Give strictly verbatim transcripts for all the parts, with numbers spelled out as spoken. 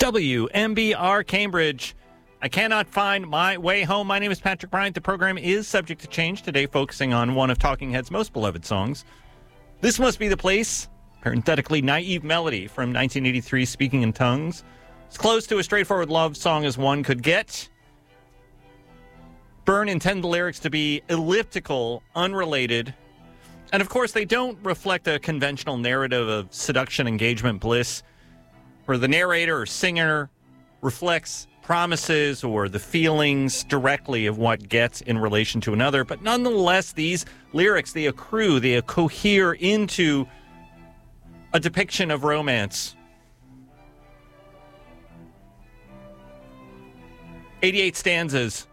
W M B R Cambridge. I cannot find my way home. My name is Patrick Bryant. The program is subject to change today, focusing on one of Talking Heads' most beloved songs. This Must Be the Place, parenthetically naive melody from nineteen eighty-three, Speaking in Tongues. It's close to a straightforward love song as one could get. Byrne intended the lyrics to be elliptical, unrelated, and of course they don't reflect a conventional narrative of seduction, engagement, bliss, where the narrator or singer reflects promises or the feelings directly of what gets in relation to another. But nonetheless, these lyrics, they accrue, they cohere into a depiction of romance. eighty-eight stanzas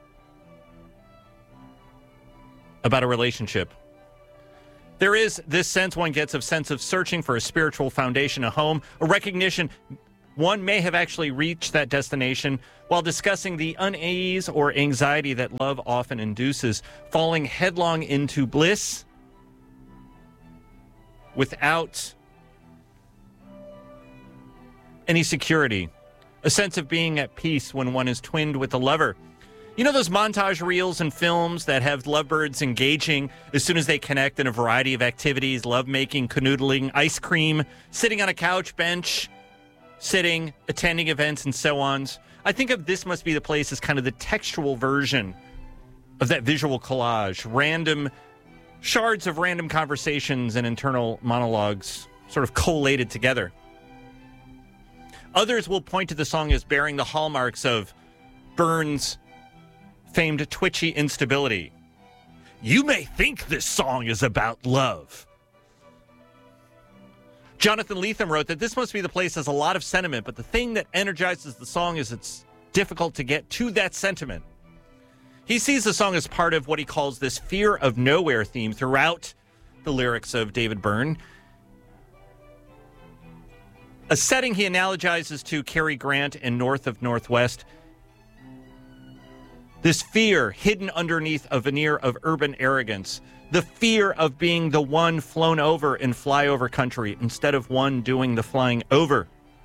about a relationship. There is this sense one gets of sense of searching for a spiritual foundation, a home, a recognition one may have actually reached that destination while discussing the unease or anxiety that love often induces, falling headlong into bliss without any security, a sense of being at peace when one is twinned with a lover. You know those montage reels and films that have lovebirds engaging as soon as they connect in a variety of activities, lovemaking, canoodling, ice cream, sitting on a couch, bench, sitting, attending events, and so on. I think of This Must Be the Place as kind of the textual version of that visual collage. Random shards of random conversations and internal monologues sort of collated together. Others will point to the song as bearing the hallmarks of Byrne's famed twitchy instability. You may think this song is about love. Jonathan Lethem wrote that This Must Be the Place has a lot of sentiment, but the thing that energizes the song is it's difficult to get to that sentiment. He sees the song as part of what he calls this fear of nowhere theme throughout the lyrics of David Byrne. A setting he analogizes to Cary Grant in North of Northwest. This fear hidden underneath a veneer of urban arrogance. The fear of being the one flown over in flyover country instead of one doing the flying over.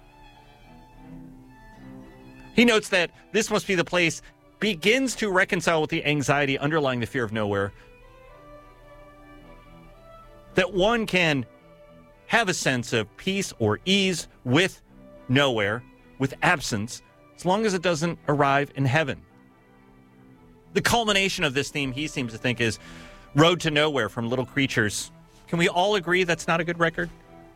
He notes that This Must Be the Place begins to reconcile with the anxiety underlying the fear of nowhere. That one can have a sense of peace or ease with nowhere, with absence, as long as it doesn't arrive in heaven. The culmination of this theme, he seems to think, is Road to Nowhere from Little Creatures. Can we all agree that's not a good record?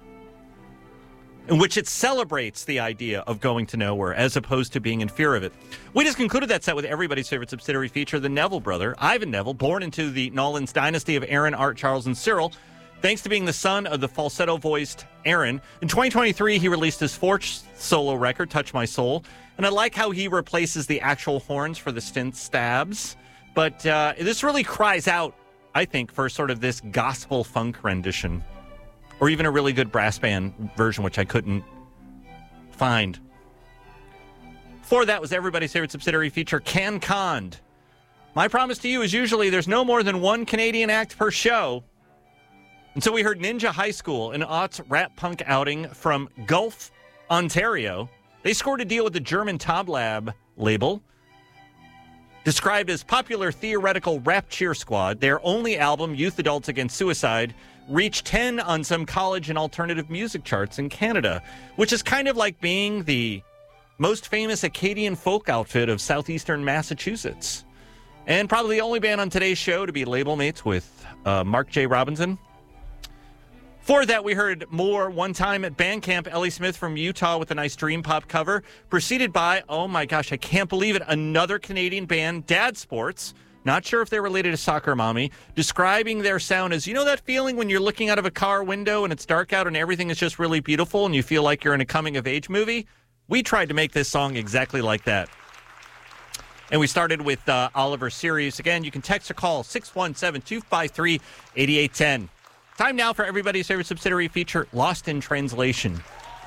In which it celebrates the idea of going to nowhere as opposed to being in fear of it. We just concluded that set with everybody's favorite subsidiary feature, the Neville brother, Ivan Neville, born into the Nolans dynasty of Aaron, Art, Charles, and Cyril. Thanks to being the son of the falsetto-voiced Aaron, in twenty twenty-three, he released his fourth solo record, Touch My Soul. And I like how he replaces the actual horns for the synth stabs. But uh, this really cries out, I think, for sort of this gospel funk rendition, or even a really good brass band version, which I couldn't find. Before that was everybody's favorite subsidiary feature, CanConned. My promise to you is usually there's no more than one Canadian act per show. And so we heard Ninja High School, an aughts rap punk outing from Guelph, Ontario. They scored a deal with the German Tab Lab label. Described as popular theoretical rap cheer squad, their only album, Youth Adults Against Suicide, reached ten on some college and alternative music charts in Canada, which is kind of like being the most famous Acadian folk outfit of southeastern Massachusetts. And probably the only band on today's show to be label mates with uh, Mark J. Robinson. For that, we heard more One Time at Bandcamp, Ellie Smith from Utah with a nice dream pop cover, preceded by, oh my gosh, I can't believe it, another Canadian band, Dad Sports, not sure if they're related to Soccer Mommy, describing their sound as, you know that feeling when you're looking out of a car window and it's dark out and everything is just really beautiful and you feel like you're in a coming-of-age movie? We tried to make this song exactly like that. And we started with uh, Oliver Series. Again, you can text or call six one seven, two five three, eight eight one zero. Time now for everybody's favorite subsidiary feature, Lost in Translation.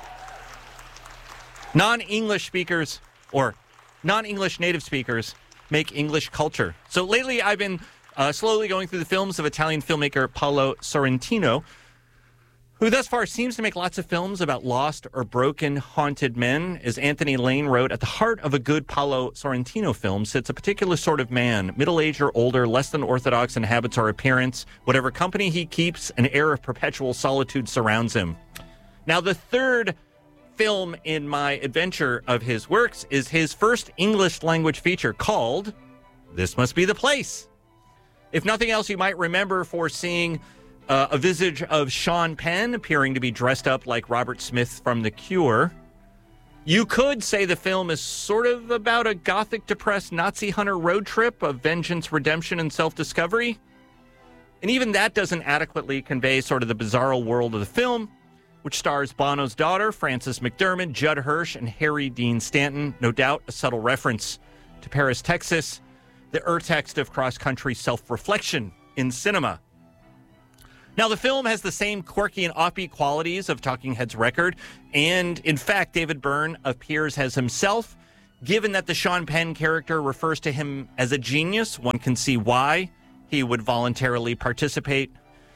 Non-English speakers, or non-English native speakers, make English culture. So lately I've been uh, slowly going through the films of Italian filmmaker Paolo Sorrentino. who thus far seems to make lots of films about lost or broken, haunted men. As Anthony Lane wrote, at the heart of a good Paolo Sorrentino film sits a particular sort of man, middle-aged or older, less than orthodox in habits or appearance. Whatever company he keeps, an air of perpetual solitude surrounds him. Now, the third film in my adventure of his works is his first English-language feature called This Must Be the Place. If nothing else, you might remember for seeing Uh, a visage of Sean Penn appearing to be dressed up like Robert Smith from The Cure. You could say the film is sort of about a gothic, depressed Nazi hunter road trip of vengeance, redemption, and self-discovery. And even that doesn't adequately convey sort of the bizarre world of the film, which stars Bono's daughter, Frances McDermott, Judd Hirsch, and Harry Dean Stanton. No doubt a subtle reference to Paris, Texas, the urtext of cross-country self-reflection in cinema. Now, the film has the same quirky and offbeat qualities of Talking Heads' record, and in fact, David Byrne appears as himself. Given that the Sean Penn character refers to him as a genius, one can see why he would voluntarily participate.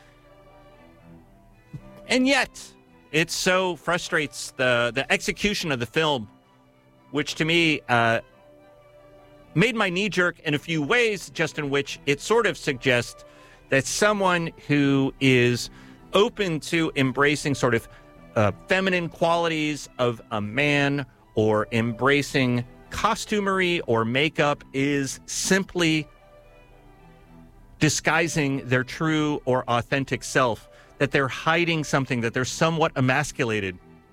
And yet, it so frustrates the, the execution of the film, which to me uh, made my knee jerk in a few ways, just in which it sort of suggests that someone who is open to embracing sort of uh, feminine qualities of a man or embracing costumery or makeup is simply disguising their true or authentic self, that they're hiding something, that they're somewhat emasculated.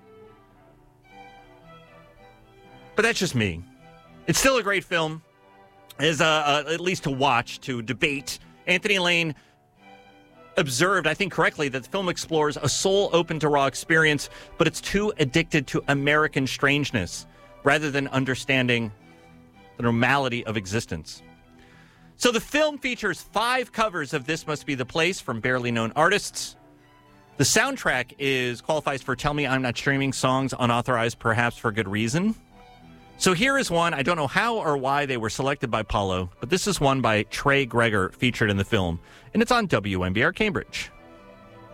But that's just me. It's still a great film, as uh, uh, at least to watch, to debate. Anthony Lane observed, I think correctly, that the film explores a soul open to raw experience, but it's too addicted to American strangeness rather than understanding the normality of existence. So the film features five covers of This Must Be the Place from barely known artists. The soundtrack is qualifies for Tell Me I'm Not Streaming songs, unauthorized perhaps for good reason. So here is one. I don't know how or why they were selected by Paulo, but this is one by Trey Gregor featured in the film, and it's on W M B R Cambridge.